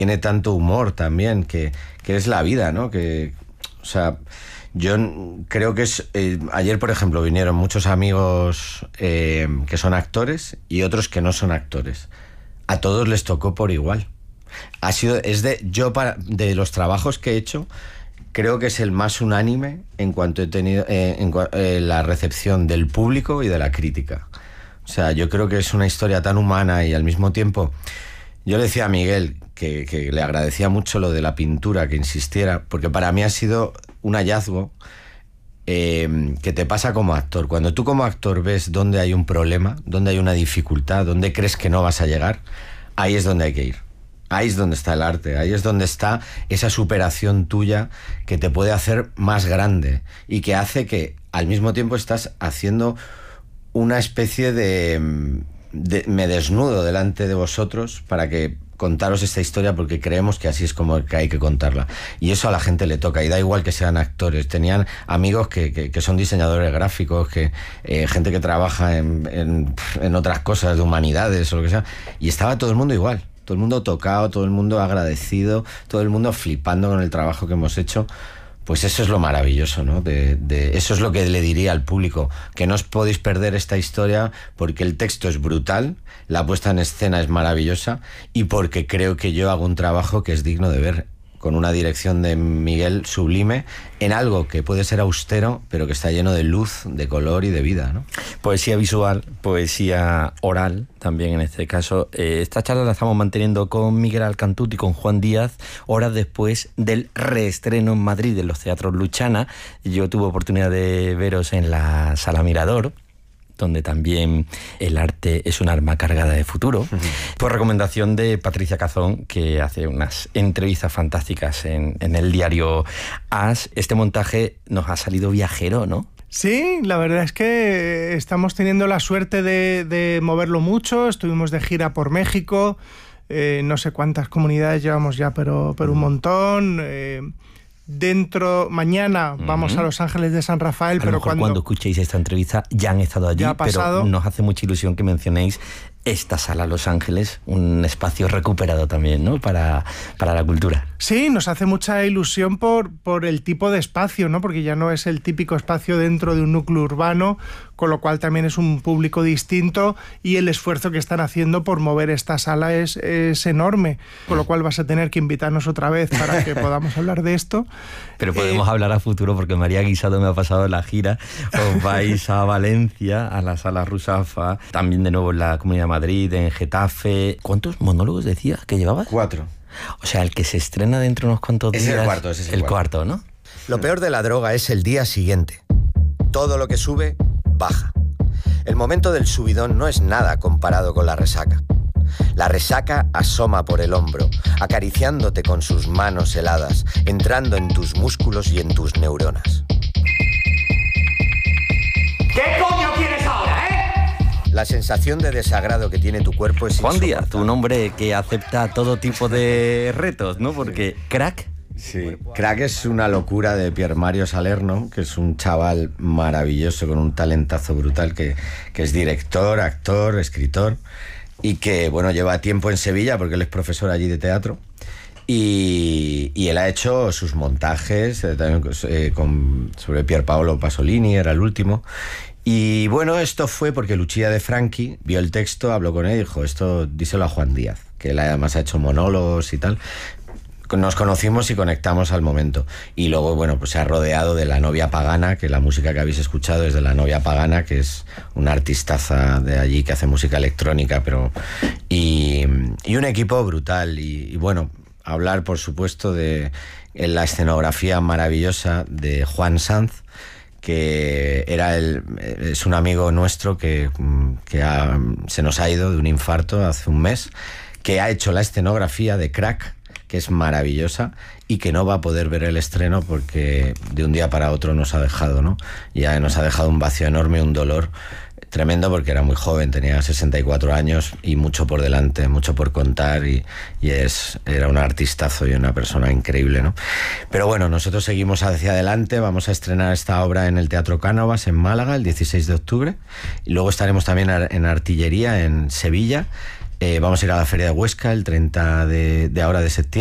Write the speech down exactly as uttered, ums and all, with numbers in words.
tiene tanto humor también, que, que es la vida, ¿no? Que, o sea, yo creo que es... Eh, ayer, por ejemplo, vinieron muchos amigos eh, que son actores y otros que no son actores. A todos les tocó por igual. Ha sido... Es de... Yo, para, de los trabajos que he hecho, creo que es el más unánime en cuanto he tenido... Eh, en eh, la recepción del público y de la crítica. O sea, yo creo que es una historia tan humana y al mismo tiempo... Yo le decía a Miguel que, que le agradecía mucho lo de la pintura, que insistiera, porque para mí ha sido un hallazgo eh, que te pasa como actor. Cuando tú como actor ves dónde hay un problema, dónde hay una dificultad, dónde crees que no vas a llegar, ahí es donde hay que ir. Ahí es donde está el arte, ahí es donde está esa superación tuya que te puede hacer más grande y que hace que al mismo tiempo estás haciendo una especie de... De, me desnudo delante de vosotros para que contaros esta historia, porque creemos que así es como que hay que contarla, y eso a la gente le toca, y da igual que sean actores. Tenían amigos que, que, que son diseñadores gráficos, que eh, gente que trabaja en, en, en otras cosas de humanidades o lo que sea, y estaba todo el mundo igual, todo el mundo tocado, todo el mundo agradecido, todo el mundo flipando con el trabajo que hemos hecho. Pues eso es lo maravilloso, ¿no? De, de, eso es lo que le diría al público, que no os podéis perder esta historia porque el texto es brutal, la puesta en escena es maravillosa y porque creo que yo hago un trabajo que es digno de ver, con una dirección de Miguel sublime, en algo que puede ser austero, pero que está lleno de luz, de color y de vida, ¿no? Poesía visual, poesía oral, también en este caso. Eh, esta charla la estamos manteniendo con Miguel Alcantut y con Juan Díaz, horas después del reestreno en Madrid de los teatros Luchana. Yo tuve oportunidad de veros en la Sala Mirador, donde también el arte es un arma cargada de futuro, uh-huh. Por recomendación de Patricia Cazón, que hace unas entrevistas fantásticas en, en el diario As. Este montaje nos ha salido viajero, ¿no? Sí, la verdad es que estamos teniendo la suerte de, de moverlo mucho. Estuvimos de gira por México, eh, no sé cuántas comunidades llevamos ya, pero, pero un montón. Eh, Dentro, mañana vamos uh-huh. a Los Ángeles de San Rafael, a pero lo mejor cuando, cuando escuchéis esta entrevista ya han estado allí, pero nos hace mucha ilusión que mencionéis esta sala Los Ángeles, un espacio recuperado también, ¿no? Para, para la cultura. Sí, nos hace mucha ilusión por, por el tipo de espacio, ¿no? Porque ya no es el típico espacio dentro de un núcleo urbano, con lo cual también es un público distinto, y el esfuerzo que están haciendo por mover esta sala es, es enorme, con lo cual vas a tener que invitarnos otra vez para que podamos hablar de esto. Pero podemos eh, hablar a futuro, porque María Guisado me ha pasado la gira. Os vais a Valencia, a la Sala Rusafa, también de nuevo en la Comunidad de Madrid, en Getafe. ¿Cuántos monólogos decías que llevabas? Cuatro. O sea, el que se estrena dentro de unos cuantos días... Es el cuarto, ese es el, el cuarto. cuarto, ¿no? Lo peor de la droga es el día siguiente. Todo lo que sube, baja. El momento del subidón no es nada comparado con la resaca. La resaca asoma por el hombro, acariciándote con sus manos heladas, entrando en tus músculos y en tus neuronas. ¿Qué coño quieres ahora, eh? La sensación de desagrado que tiene tu cuerpo es Juan Díaz, un hombre que acepta todo tipo de retos, ¿no? Porque Crack... Sí, Crack es una locura de Pier Mario Salerno, que es un chaval maravilloso con un talentazo brutal, que, que es director, actor, escritor, y que, bueno, lleva tiempo en Sevilla porque él es profesor allí de teatro, y, y él ha hecho sus montajes eh, también eh, con, sobre Pier Paolo Pasolini, era el último. Y bueno, esto fue porque Lucia de Franchi vio el texto, habló con él y dijo, esto díselo a Juan Díaz, que él además ha hecho monólogos y tal. Nos conocimos y conectamos al momento. Y luego, bueno, pues se ha rodeado de La Novia Pagana, que la música que habéis escuchado es de La Novia Pagana, que es una artistaza de allí que hace música electrónica, pero... Y, y un equipo brutal. Y, y bueno, hablar, por supuesto, de la escenografía maravillosa de Juan Sanz, que era el, es un amigo nuestro que, que ha, se nos ha ido de un infarto hace un mes, que ha hecho la escenografía de Crack, que es maravillosa, y que no va a poder ver el estreno porque de un día para otro nos ha dejado, ¿no? Ya nos ha dejado un vacío enorme, un dolor tremendo, porque era muy joven, tenía sesenta y cuatro años y mucho por delante, mucho por contar, y, y es, era un artistazo y una persona increíble, ¿no? Pero bueno, nosotros seguimos hacia adelante, vamos a estrenar esta obra en el Teatro Cánovas en Málaga el dieciséis de octubre, y luego estaremos también en Artillería en Sevilla, Eh, vamos a ir a la Feria de Huesca el treinta de, de ahora de septiembre.